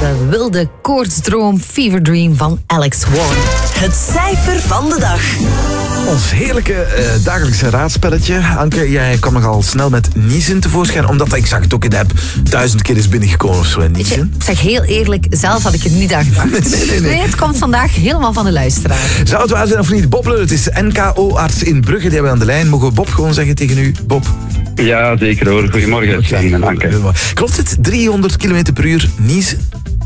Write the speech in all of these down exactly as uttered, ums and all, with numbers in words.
de wilde koortsdroom Fever Dream van Alex Warren. Het cijfer van de dag. Ons heerlijke uh, dagelijkse raadspelletje. Anke, jij kwam nogal snel met niezen tevoorschijn, omdat ik zag het ook in de app duizend keer is binnengekomen of zo. En Weet je, ik zeg heel eerlijk, zelf had ik er niet aan gedacht. Nee, nee, nee. Nee, het komt vandaag helemaal van de luisteraar. Zou het waar zijn of niet? Bob Leu, het is N K O-arts in Brugge, die hebben we aan de lijn. Mogen we Bob gewoon zeggen tegen u? Bob? Ja, zeker hoor. Goedemorgen, Sven en Anke. Klopt het? driehonderd kilometer per uur niezen?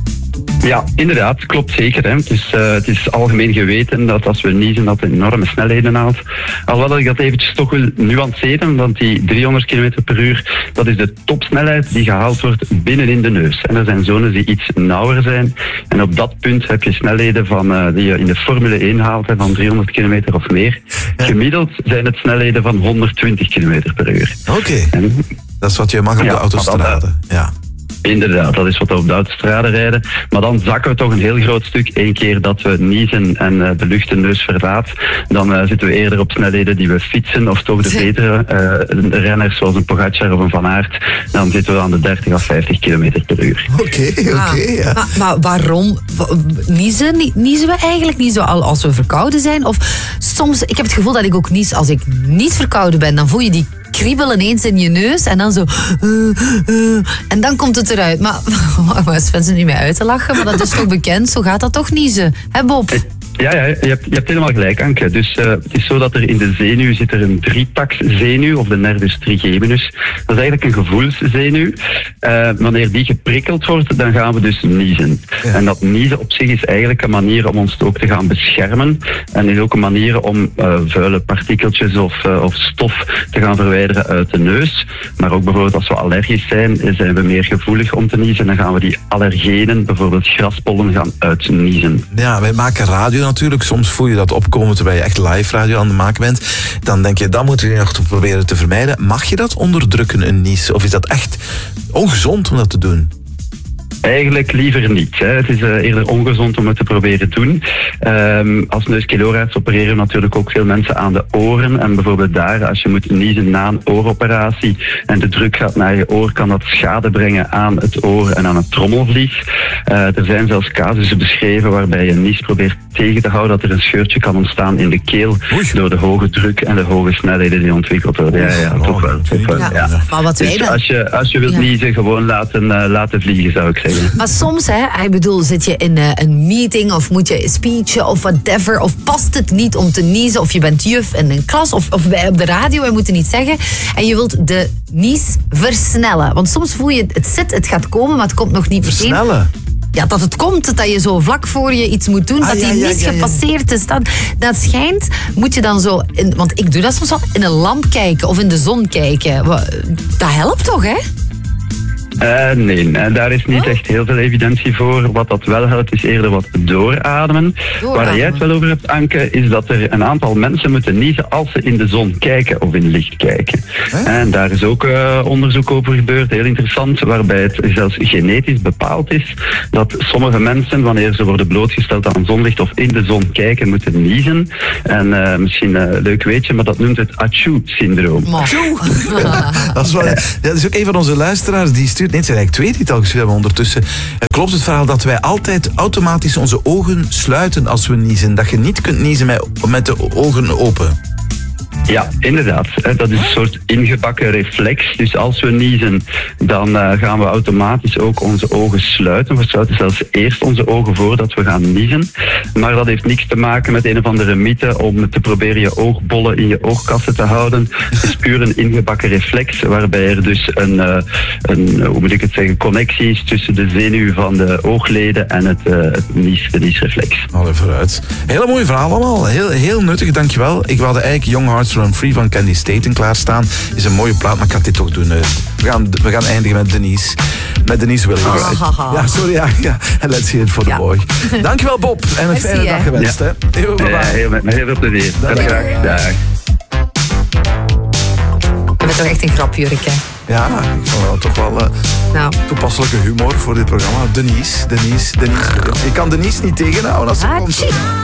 Ja, inderdaad, klopt zeker. Hè. Het, is, uh, het is algemeen geweten dat als we niezen dat het enorme snelheden haalt. Alhoewel dat ik dat eventjes toch wil nuanceren, want die driehonderd kilometer per uur, dat is de topsnelheid die gehaald wordt binnenin de neus. En er zijn zones die iets nauwer zijn. En op dat punt heb je snelheden van, uh, die je in de Formule één haalt, hè, van driehonderd kilometer of meer. Gemiddeld zijn het snelheden van honderdtwintig kilometer per uur. Oké, okay. Dat is wat je mag op ja, de autostrade. Ja. Inderdaad, dat is wat we op de autostrade rijden. Maar dan zakken we toch een heel groot stuk. Eén keer dat we niezen en uh, de lucht de neus verlaat, dan uh, zitten we eerder op snelheden die we fietsen, of toch de betere uh, renners zoals een Pogacar of een Van Aert. Dan zitten we aan de dertig à vijftig kilometer per uur. Oké, okay, oké. Okay, ah, ja. maar, maar waarom niezen? Niezen we eigenlijk niet zo als we verkouden zijn? Of soms, ik heb het gevoel dat ik ook nies als ik niet verkouden ben. Dan voel je die kriebel ineens in je neus en dan zo... Uh, uh, en dan komt het eruit. Maar, maar Sven ze niet mee uit te lachen, maar dat is toch bekend? Zo gaat dat toch niezen? Hè, Bob? Ja, ja je, hebt, je hebt helemaal gelijk, Anke. Dus uh, het is zo dat er in de zenuw zit er een drietakszenuw, of de nervus trigeminus. Dat is eigenlijk een gevoelszenuw. Uh, wanneer die geprikkeld wordt, dan gaan we dus niezen. Ja. En dat niezen op zich is eigenlijk een manier om ons ook te gaan beschermen. En is ook een manier om uh, vuile partikeltjes of, uh, of stof te gaan verwijderen uit de neus. Maar ook bijvoorbeeld als we allergisch zijn, zijn we meer gevoelig om te niezen. Dan gaan we die allergenen, bijvoorbeeld graspollen, gaan uitniezen. Ja, wij maken radio natuurlijk. Soms voel je dat opkomen terwijl je echt live radio aan het maken bent. Dan denk je, dat moeten we nog proberen te vermijden. Mag je dat onderdrukken, een nies? Of is dat echt ongezond om dat te doen? Eigenlijk liever niet. Hè. Het is uh, eerder ongezond om het te proberen te doen. Um, als neuskeelooarts opereren natuurlijk ook veel mensen aan de oren. En bijvoorbeeld daar, als je moet niezen na een ooroperatie en de druk gaat naar je oor, kan dat schade brengen aan het oor en aan het trommelvlies. Uh, er zijn zelfs casussen beschreven waarbij je nies probeert tegen te houden, dat er een scheurtje kan ontstaan in de keel. Oei. Door de hoge druk en de hoge snelheden die ontwikkeld worden. Ja, ja, toch wel. Toch wel ja. Ja. Maar wat dus als je, als je wilt ja. niezen, gewoon laten, uh, laten vliegen, zou ik zeggen. Maar soms, hè, ik bedoel, zit je in uh, een meeting of moet je speechen of whatever, of past het niet om te niezen, of je bent juf in een klas, of, of wij op de radio en moeten iets zeggen en je wilt de nies versnellen. Want soms voel je, het zit, het gaat komen, maar het komt nog niet meteen. Versnellen? Ja, dat het komt, dat je zo vlak voor je iets moet doen, ah, dat die ja, nies ja, ja, gepasseerd is. Dat, dat schijnt, moet je dan zo, in, want ik doe dat soms wel, in een lamp kijken of in de zon kijken. Dat helpt toch, hè? Uh, nee, uh, daar is niet echt heel veel evidentie voor. Wat dat wel helpt, is eerder wat doorademen. doorademen. Waar jij het wel over hebt, Anke, is dat er een aantal mensen moeten niezen als ze in de zon kijken of in licht kijken. Huh? En daar is ook uh, onderzoek over gebeurd, heel interessant, waarbij het zelfs genetisch bepaald is dat sommige mensen, wanneer ze worden blootgesteld aan zonlicht of in de zon kijken, moeten niezen. En uh, misschien een uh, leuk weetje, maar dat noemt het Achoo-syndroom. dat, is wel, ja, dat is ook een van onze luisteraars, die stuurt Nee, het zijn eigenlijk twee die het al geschreven hebben ondertussen. Klopt het verhaal dat wij altijd automatisch onze ogen sluiten als we niezen? Dat je niet kunt niezen met, met de ogen open? Ja, inderdaad. Dat is een soort ingebakken reflex. Dus als we niezen, dan uh, gaan we automatisch ook onze ogen sluiten. We sluiten zelfs eerst onze ogen voordat we gaan niezen. Maar dat heeft niks te maken met een of andere mythe om te proberen je oogbollen in je oogkassen te houden. Het is puur een ingebakken reflex, waarbij er dus een, uh, een hoe moet ik het zeggen, connectie is tussen de zenuw van de oogleden en het, uh, het nies, de niesreflex. Allee, vooruit. Hele mooie verhaal allemaal. Heel, heel nuttig, dankjewel. Ik wilde eigenlijk Young Hearts Run Free van Candy Staten klaarstaan. Is een mooie plaat, maar ik ga dit toch doen. We gaan, we gaan eindigen met Denise. Met Denise Williams. Oh. Ja, sorry. Ja, ja. En let's hear it for the ja. boy. Dankjewel, Bob. En een Merci, fijne dag gewenst. Ja. Hè. Heel, ja, heel, met heel veel plezier. Dag. Graag. Dag. Je bent toch echt een grapjurk, hè? Ja, ik vond wel toch wel uh, nou. toepasselijke humor voor dit programma. Denise, Denise, Denise. Je kan Denise niet tegenhouden als ze komt.